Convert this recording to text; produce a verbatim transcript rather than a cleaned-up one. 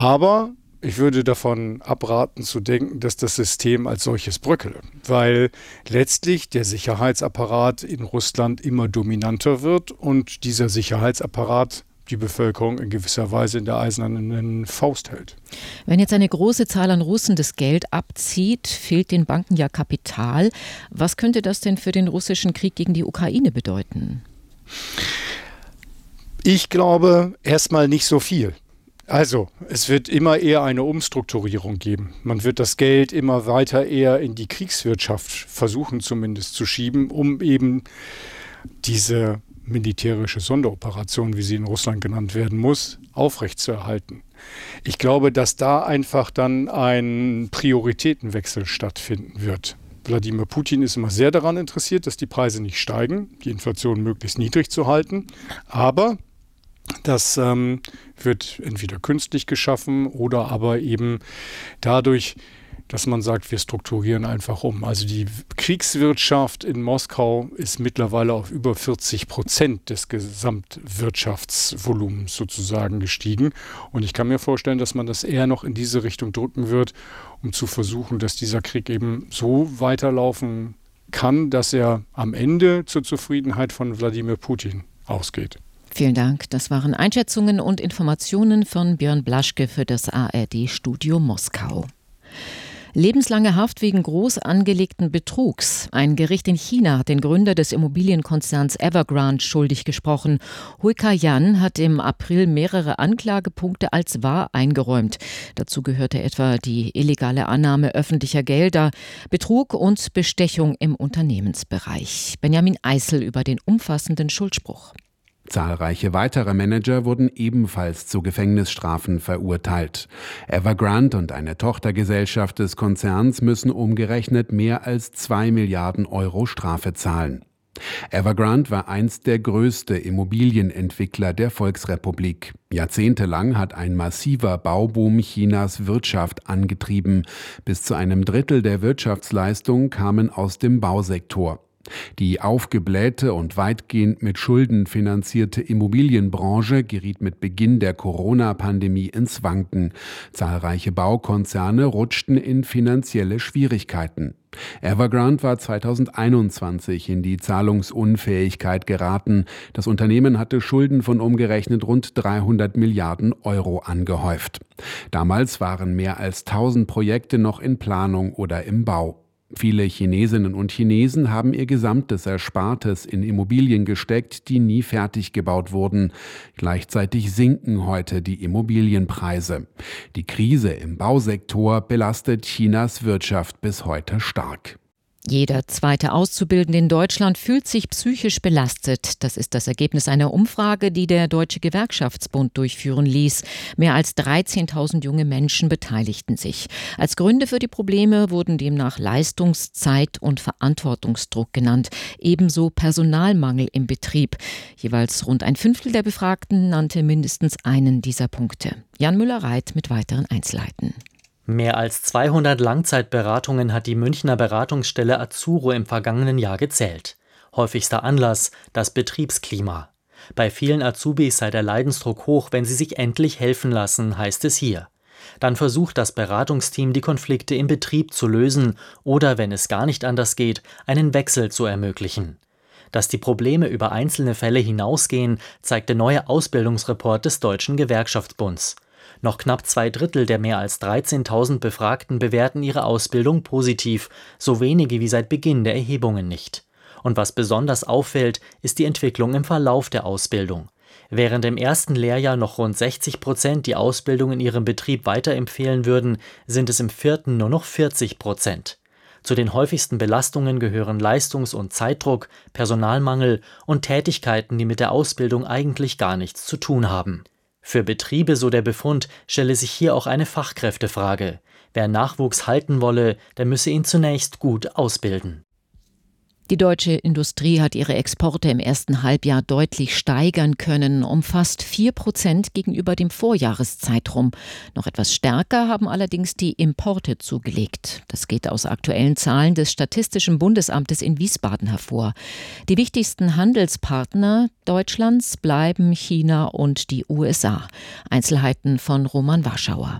Aber ich würde davon abraten zu denken, dass das System als solches bröckele, weil letztlich der Sicherheitsapparat in Russland immer dominanter wird und dieser Sicherheitsapparat die Bevölkerung in gewisser Weise in der eisernen Faust hält. Wenn jetzt eine große Zahl an Russen das Geld abzieht, fehlt den Banken ja Kapital. Was könnte das denn für den russischen Krieg gegen die Ukraine bedeuten? Ich glaube erstmal nicht so viel. Also, es wird immer eher eine Umstrukturierung geben. Man wird das Geld immer weiter eher in die Kriegswirtschaft versuchen zumindest zu schieben, um eben diese militärische Sonderoperation, wie sie in Russland genannt werden muss, aufrechtzuerhalten. Ich glaube, dass da einfach dann ein Prioritätenwechsel stattfinden wird. Wladimir Putin ist immer sehr daran interessiert, dass die Preise nicht steigen, die Inflation möglichst niedrig zu halten, aber das ähm, wird entweder künstlich geschaffen oder aber eben dadurch, dass man sagt, wir strukturieren einfach um. Also die Kriegswirtschaft in Moskau ist mittlerweile auf über vierzig Prozent des Gesamtwirtschaftsvolumens sozusagen gestiegen. Und ich kann mir vorstellen, dass man das eher noch in diese Richtung drücken wird, um zu versuchen, dass dieser Krieg eben so weiterlaufen kann, dass er am Ende zur Zufriedenheit von Wladimir Putin ausgeht. Vielen Dank. Das waren Einschätzungen und Informationen von Björn Blaschke für das A R D-Studio Moskau. Lebenslange Haft wegen groß angelegten Betrugs. Ein Gericht in China hat den Gründer des Immobilienkonzerns Evergrande schuldig gesprochen. Hui Ka-Yan hat im April mehrere Anklagepunkte als wahr eingeräumt. Dazu gehörte etwa die illegale Annahme öffentlicher Gelder, Betrug und Bestechung im Unternehmensbereich. Benjamin Eisel über den umfassenden Schuldspruch. Zahlreiche weitere Manager wurden ebenfalls zu Gefängnisstrafen verurteilt. Evergrande und eine Tochtergesellschaft des Konzerns müssen umgerechnet mehr als zwei Milliarden Euro Strafe zahlen. Evergrande war einst der größte Immobilienentwickler der Volksrepublik. Jahrzehntelang hat ein massiver Bauboom Chinas Wirtschaft angetrieben. Bis zu einem Drittel der Wirtschaftsleistung kamen aus dem Bausektor. Die aufgeblähte und weitgehend mit Schulden finanzierte Immobilienbranche geriet mit Beginn der Corona-Pandemie ins Wanken. Zahlreiche Baukonzerne rutschten in finanzielle Schwierigkeiten. Evergrande war zweitausendeinundzwanzig in die Zahlungsunfähigkeit geraten. Das Unternehmen hatte Schulden von umgerechnet rund dreihundert Milliarden Euro angehäuft. Damals waren mehr als tausend Projekte noch in Planung oder im Bau. Viele Chinesinnen und Chinesen haben ihr gesamtes Erspartes in Immobilien gesteckt, die nie fertig gebaut wurden. Gleichzeitig sinken heute die Immobilienpreise. Die Krise im Bausektor belastet Chinas Wirtschaft bis heute stark. Jeder zweite Auszubildende in Deutschland fühlt sich psychisch belastet. Das ist das Ergebnis einer Umfrage, die der Deutsche Gewerkschaftsbund durchführen ließ. Mehr als dreizehntausend junge Menschen beteiligten sich. Als Gründe für die Probleme wurden demnach Leistungszeit und Verantwortungsdruck genannt. Ebenso Personalmangel im Betrieb. Jeweils rund ein Fünftel der Befragten nannte mindestens einen dieser Punkte. Jan Müller-Reit mit weiteren Einzelheiten. Mehr als zweihundert Langzeitberatungen hat die Münchner Beratungsstelle Azuro im vergangenen Jahr gezählt. Häufigster Anlass: das Betriebsklima. Bei vielen Azubis sei der Leidensdruck hoch, wenn sie sich endlich helfen lassen, heißt es hier. Dann versucht das Beratungsteam, die Konflikte im Betrieb zu lösen oder, wenn es gar nicht anders geht, einen Wechsel zu ermöglichen. Dass die Probleme über einzelne Fälle hinausgehen, zeigt der neue Ausbildungsreport des Deutschen Gewerkschaftsbunds. Noch knapp zwei Drittel der mehr als dreizehntausend Befragten bewerten ihre Ausbildung positiv, so wenige wie seit Beginn der Erhebungen nicht. Und was besonders auffällt, ist die Entwicklung im Verlauf der Ausbildung. Während im ersten Lehrjahr noch rund sechzig Prozent die Ausbildung in ihrem Betrieb weiterempfehlen würden, sind es im vierten nur noch vierzig Prozent. Zu den häufigsten Belastungen gehören Leistungs- und Zeitdruck, Personalmangel und Tätigkeiten, die mit der Ausbildung eigentlich gar nichts zu tun haben. Für Betriebe, so der Befund, stelle sich hier auch eine Fachkräftefrage. Wer Nachwuchs halten wolle, der müsse ihn zunächst gut ausbilden. Die deutsche Industrie hat ihre Exporte im ersten Halbjahr deutlich steigern können, um fast vier Prozent gegenüber dem Vorjahreszeitraum. Noch etwas stärker haben allerdings die Importe zugelegt. Das geht aus aktuellen Zahlen des Statistischen Bundesamtes in Wiesbaden hervor. Die wichtigsten Handelspartner Deutschlands bleiben China und die U S A. Einzelheiten von Roman Warschauer.